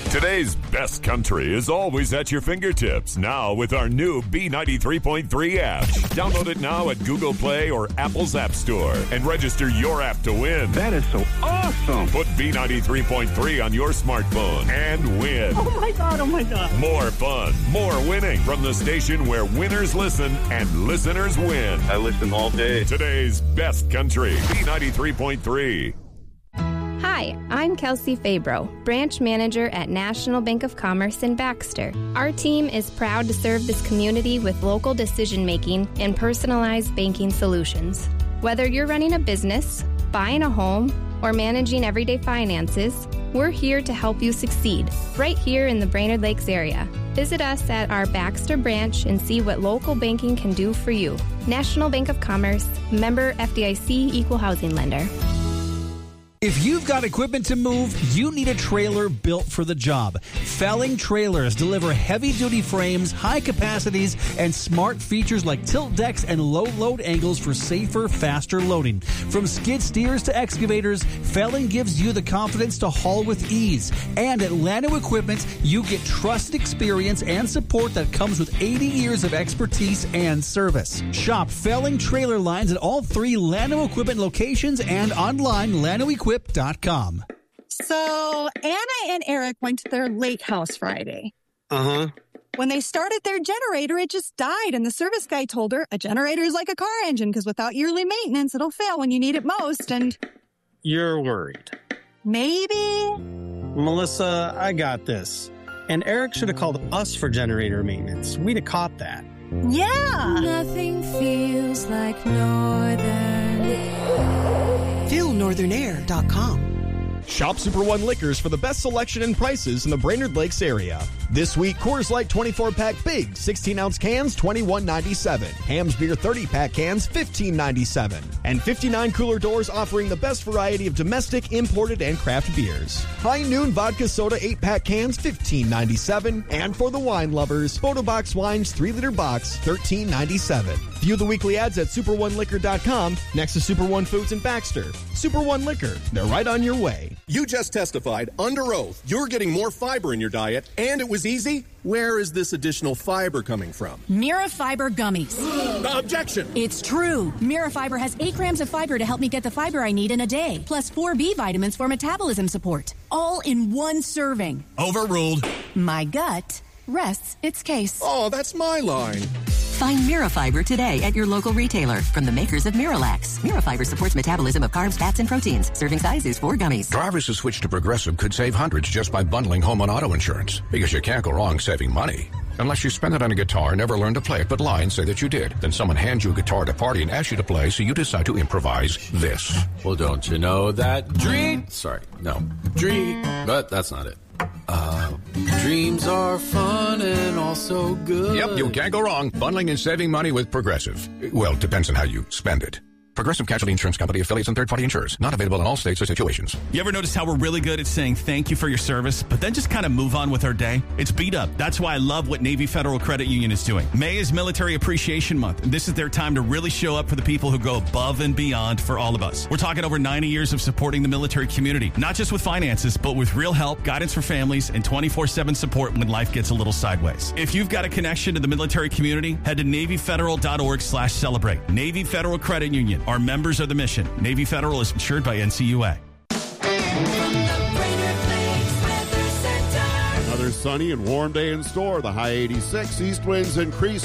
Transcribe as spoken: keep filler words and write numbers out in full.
Today's best country is always at your fingertips. Now with our new B ninety-three point three app. Download it now at Google Play or Apple's App Store and register your app to win. That is so awesome. Put B ninety-three point three on your smartphone and win. Oh, my God. Oh, my God. More fun, more winning from the station where winners listen and listeners win. I listen all day. Today's best country, B ninety-three point three. Hi, I'm Kelsey Fabro, branch manager at National Bank of Commerce in Baxter. Our team is proud to serve this community with local decision-making and personalized banking solutions. Whether you're running a business, buying a home, or managing everyday finances, we're here to help you succeed, right here in the Brainerd Lakes area. Visit us at our Baxter branch and see what local banking can do for you. National Bank of Commerce, member F D I C, equal housing lender. If you've got equipment to move, you need a trailer built for the job. Felling Trailers deliver heavy-duty frames, high capacities, and smart features like tilt decks and low load angles for safer, faster loading. From skid steers to excavators, Felling gives you the confidence to haul with ease. And at Lano Equipment, you get trusted experience and support that comes with eighty years of expertise and service. Shop Felling Trailer lines at all three Lano Equipment locations and online, lano equip dot com. So Anna and Eric went to their lake house Friday. Uh-huh. When they started their generator, it just died, and the service guy told her a generator is like a car engine because without yearly maintenance, it'll fail when you need it most, and... You're worried. Maybe? Melissa, I got this. And Eric should have called us for generator maintenance. We'd have caught that. Yeah! Nothing feels like Northern Air. feel northern air dot com. Shop Super One Liquors for the best selection and prices in the Brainerd Lakes area. This week, Coors Light twenty-four pack big, sixteen ounce cans, twenty-one ninety-seven. Hamm's Beer thirty pack cans, fifteen ninety-seven. And fifty-nine cooler doors offering the best variety of domestic, imported, and craft beers. High Noon Vodka Soda eight pack cans, fifteen ninety-seven. And for the wine lovers, Photo Box Wines three liter box, thirteen ninety-seven. View the weekly ads at super one liquor dot com next to Super One Foods in Baxter. Super One Liquor, they're right on your way. You just testified under oath you're getting more fiber in your diet, and it was easy? Where is this additional fiber coming from? Mirafiber gummies. Objection! It's true. Mirafiber has eight grams of fiber to help me get the fiber I need in a day, plus four B vitamins for metabolism support, all in one serving. Overruled. My gut rests its case. Oh, that's my line. Find Mirafiber today at your local retailer from the makers of Miralax. Mirafiber supports metabolism of carbs, fats, and proteins. Serving size is four gummies. Drivers who switch to Progressive could save hundreds just by bundling home and auto insurance, because you can't go wrong saving money. Unless you spend it on a guitar and never learn to play it, but lie and say that you did. Then someone hands you a guitar at a party and asks you to play, so you decide to improvise this. Well, don't you know that dream... Sorry, no. Dream... But that's not it. Uh, dreams are fun and also good. Yep, you can't go wrong. Bundling and saving money with Progressive. Well, it depends on how you spend it. Progressive Casualty Insurance Company, affiliates, and third-party insurers. Not available in all states or situations. You ever notice how we're really good at saying thank you for your service, but then just kind of move on with our day? It's beat up. That's why I love what Navy Federal Credit Union is doing. May is Military Appreciation Month, and this is their time to really show up for the people who go above and beyond for all of us. We're talking over ninety years of supporting the military community, not just with finances, but with real help, guidance for families, and twenty-four seven support when life gets a little sideways. If you've got a connection to the military community, head to navy federal dot org slash celebrate. Navy Federal Credit Union. Our members are the mission. Navy Federal is insured by N C U A. Another sunny and warm day in store. The high eighty-six, east winds increase